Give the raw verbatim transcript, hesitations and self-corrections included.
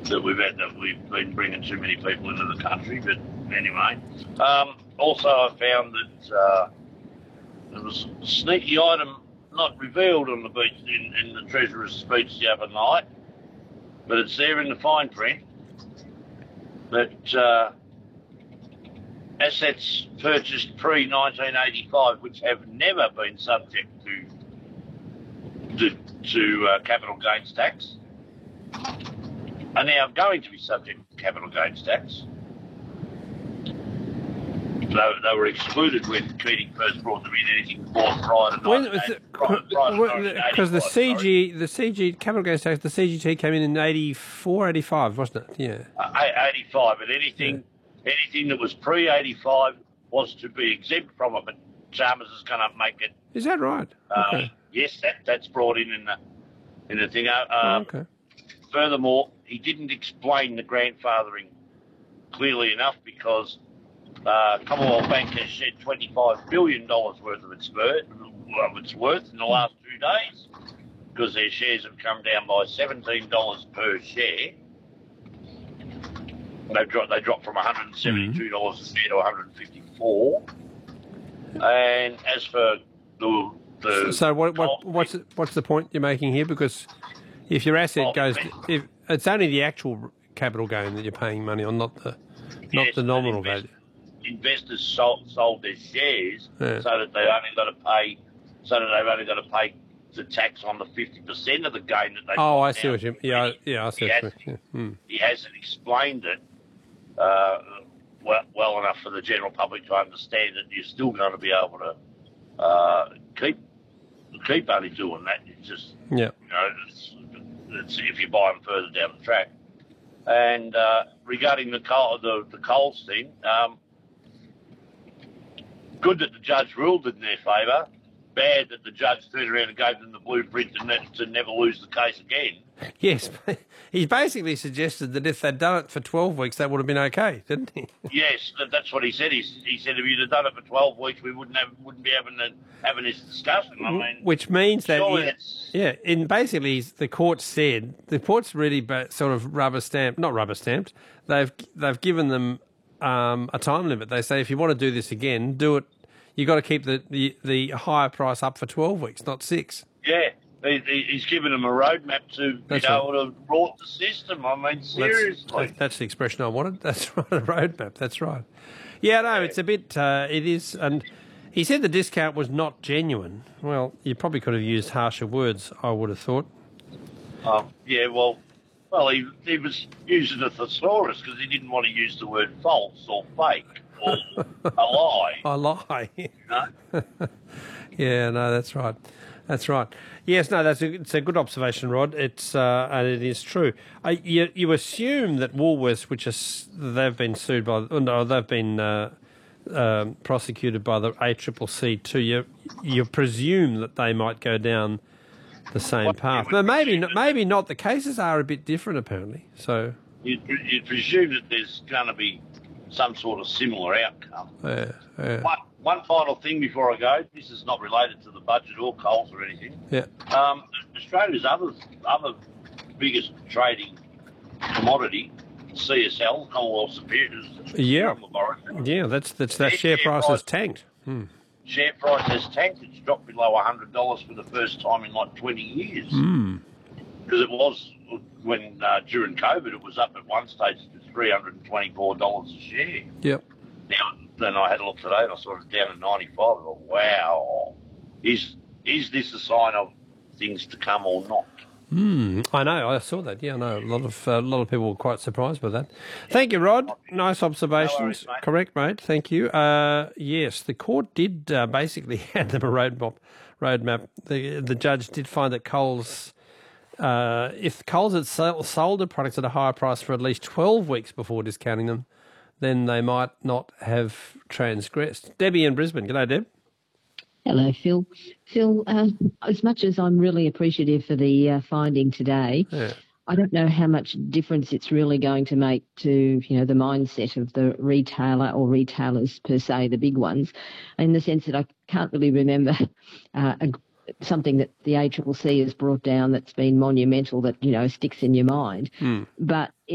that we've had that we've been bringing too many people into the country. But anyway, um, also I found that uh, there was a sneaky item not revealed on the beach in, in the Treasurer's speech the other night, but it's there in the fine print that uh, assets purchased pre nineteen eighty-five, which have never been subject to to, to uh, capital gains tax, are now going to be subject to capital gains tax. They, they were excluded when Keating first brought them in, anything bought prior to nineteen eighty-five. Because the C G, the C G capital gains tax, the C G T came in in eighty-four, eighty-five, wasn't it? Yeah. Uh, eighty-five, but anything, yeah. anything that was pre eighty-five was to be exempt from it. But Chalmers is going to make it. Is that right? Uh, okay. Yes, that that's brought in in the in the thing. Uh, oh, okay. Furthermore, he didn't explain the grandfathering clearly enough because uh, Commonwealth Bank has shed twenty-five billion dollars worth of its worth, of its worth in the last two days because their shares have come down by seventeen dollars per share. They dropped. They dropped from one hundred seventy-two dollars mm-hmm. a share to one hundred fifty-four. And as for the the so what, what what's what's the point you're making here? Because if your asset goes, if it's only the actual capital gain that you're paying money on, not the not yes, the nominal invest, value. Investors sold, sold their shares yeah. so that they've only got to pay, so that they've only got to pay the tax on the fifty percent of the gain that they. Oh, I see what you mean. Yeah, yeah, I see. He, what has, you mean. Yeah. Hmm. he hasn't explained it uh, well, well enough for the general public to understand that you're still going to be able to uh, keep keep only doing that. It's just yeah, you know, it's, it's if you buy them further down the track. And uh, regarding the coal, the the Coles thing, um, good that the judge ruled in their favour. Bad that the judge turned around and gave them the blueprint to, ne- to never lose the case again. Yes, he basically suggested that if they'd done it for twelve weeks, that would have been okay, didn't he? Yes, that's what he said. He, he said if you'd have done it for twelve weeks, we wouldn't have wouldn't be having the, having this discussion. I mean, which means that he, yeah, in basically the court said the court's really sort of rubber stamped, not rubber stamped. They've they've given them um, a time limit. They say if you want to do this again, do it. You got to keep the, the, the higher price up for twelve weeks, not six. Yeah, he, he's given them a roadmap to be able right. to rot the system. I mean, seriously. That's, that's the expression I wanted. That's right, a roadmap. That's right. Yeah, no, yeah. it's a bit. Uh, it is, and he said the discount was not genuine. Well, you probably could have used harsher words. I would have thought. Um, yeah, well, well, he he was using a thesaurus because he didn't want to use the word false or fake. Or a lie. A lie. You know? Yeah, no, that's right. That's right. Yes, no, that's a, it's a good observation, Rod. It's uh, and it is true. Uh, you you assume that Woolworths, which is they've been sued by, no, they've been uh, um, prosecuted by the A C C C too. You you presume that they might go down the same well, path. But maybe not, maybe not. The cases are a bit different, apparently. So you'd, you'd presume that there's going to be some sort of similar outcome. Yeah, yeah. One, one final thing before I go. This is not related to the budget or Coles or anything. Yeah. Um, Australia's other other biggest trading commodity, C S L, Commonwealth Superiors. Yeah. Yeah, that's that's that share, share price has tanked. Hmm. Share price has tanked. It's dropped below one hundred dollars for the first time in like twenty years. Hmm. Because it was when uh, during COVID, it was up at one stage to three hundred and twenty-four dollars a share. Yep. Now, then I had a look today and I saw it down at ninety-five. I thought, wow, is is this a sign of things to come or not? Hmm. I know. I saw that. Yeah, I know. A lot of uh, a lot of people were quite surprised by that. Thank you, Rod. Nice observations. No worries, mate. Correct, mate. Thank you. Uh, yes, the court did uh, basically hand them a roadmap. Roadmap. The the judge did find that Coles. Uh, if Coles had sold the products at a higher price for at least twelve weeks before discounting them, then they might not have transgressed. Debbie in Brisbane. G'day, Deb. Hello, Phil. Phil, uh, as much as I'm really appreciative for the uh, finding today, yeah. I don't know how much difference it's really going to make to, you know, the mindset of the retailer or retailers per se, the big ones, in the sense that I can't really remember uh, a something that the A C C C has brought down that's been monumental that, you know, sticks in your mind. Mm. But